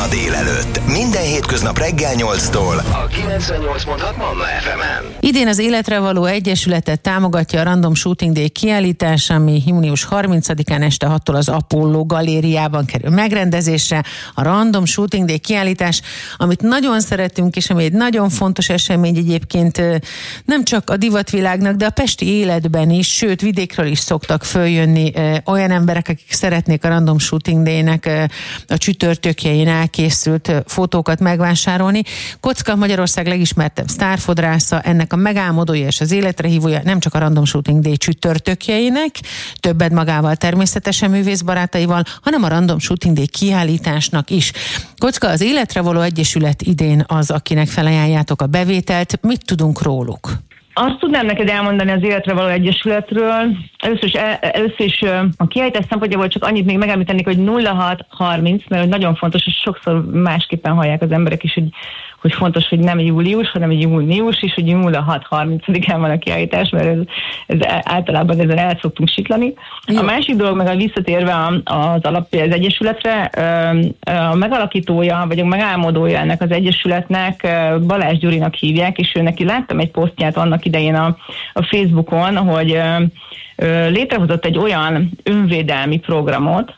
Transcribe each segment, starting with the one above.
délelőtt. Minden hétköznap reggel 8-tól a 98.6 Manna FM-en. Idén az Életre Való Egyesületet támogatja a Random Shooting Day kiállítás, ami június 30-án este 6-tól az Apollo galériában kerül megrendezésre. A Random Shooting Day kiállítás, amit nagyon szeretünk, és ami egy nagyon fontos esemény egyébként nem csak a divatvilágnak, de a pesti életben is, sőt vidékről is szoktak följönni olyan emberek, akik szeretnék a Random Shooting Day-nek a csütörtökjein elkészült fotókat megvásárolni. Kocka Magyarország legismertebb sztárfodrásza, ennek a megálmodója és az életre hívója nem csak a Random Shooting Day csütörtökjeinek, többet magával természetesen művészbarátaival, hanem a Random Shooting Day kiállításnak is. Kocka, az Életre Való Egyesület idén az, akinek felajánljátok a bevételt. Mit tudunk róluk? Azt tudnám neked elmondani az Életre Való Egyesületről. Először is a kiállítás szempontjából csak annyit még megemlítenék, hogy 0630, mert nagyon fontos, és sokszor másképpen hallják az emberek is, hogy fontos, hogy nem július, hanem június, és hogy 0630-án van a kiállítás, mert ez általában ezen el szoktunk siklani. A másik dolog, meg a visszatérve az Egyesületre, a megalakítója, vagy a megálmodója ennek az Egyesületnek Balázs Gyurinak hívják, és ő neki láttam egy posztját annak idején a Facebookon, hogy létrehozott egy olyan önvédelmi programot,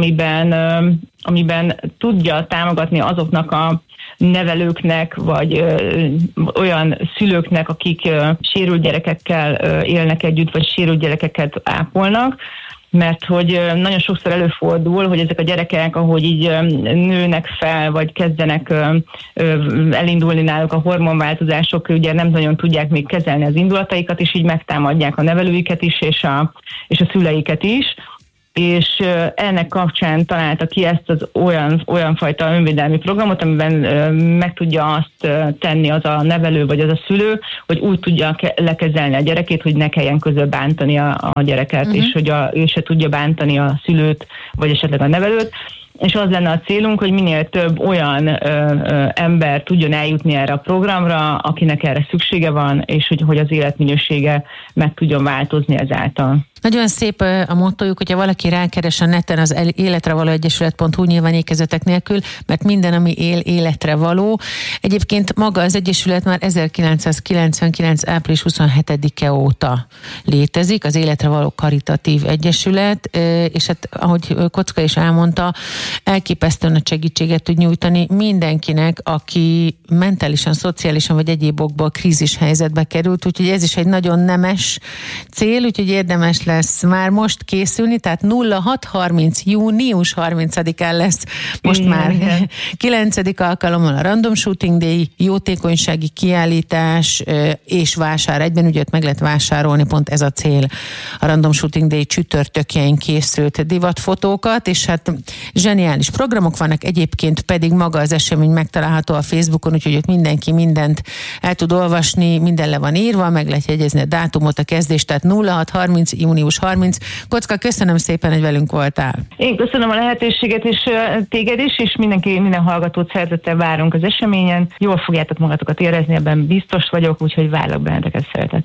amiben tudja támogatni azoknak a nevelőknek, vagy olyan szülőknek, akik sérült gyerekekkel élnek együtt, vagy sérült gyerekeket ápolnak, mert hogy nagyon sokszor előfordul, hogy ezek a gyerekek, ahogy így nőnek fel, vagy kezdenek elindulni náluk a hormonváltozások, ugye nem nagyon tudják még kezelni az indulataikat, és így megtámadják a nevelőiket is, és a szüleiket is. És ennek kapcsán találta ki ezt az olyan fajta önvédelmi programot, amiben meg tudja azt tenni az a nevelő vagy az a szülő, hogy úgy tudja lekezelni a gyerekét, hogy ne kelljen közben bántani a gyereket, és hogy ő se tudja bántani a szülőt, vagy esetleg a nevelőt. És az lenne a célunk, hogy minél több olyan ember tudjon eljutni erre a programra, akinek erre szüksége van, és hogy az életminősége meg tudjon változni ezáltal. Nagyon szép a mottójuk, hogyha valaki rákeres a neten az életrevalóegyesület.hu nyilván ékezetek nélkül, mert minden, ami él, életre való. Egyébként maga az Egyesület már 1999. április 27-e óta létezik, az Életre Való Karitatív Egyesület, és hát ahogy Kocka is elmondta, elképesztően nagy segítséget tud nyújtani mindenkinek, aki mentálisan, szociálisan vagy egyéb okból krízis helyzetbe került, úgyhogy ez is egy nagyon nemes cél, úgyhogy érdemes lesz már most készülni, tehát 0630 június 30-án lesz most már 9. alkalommal a Random Shooting Day, jótékonysági kiállítás és vásár egyben, ugye meg lehet vásárolni, pont ez a cél. A Random Shooting Day csütörtökjein készült divatfotókat, és hát zseniális programok vannak, egyébként pedig maga az esemény megtalálható a Facebookon, úgyhogy ott mindenki mindent el tud olvasni, minden le van írva, meg lehet jegyezni a dátumot, a kezdést, tehát 0630 június 30. Kocka, köszönöm szépen, hogy velünk voltál. Én köszönöm a lehetőséget, és téged is, és minden hallgatót szeretettel várunk az eseményen. Jól fogjátok magatokat érezni, ebben biztos vagyok, úgyhogy várlak benneteket szeretettel.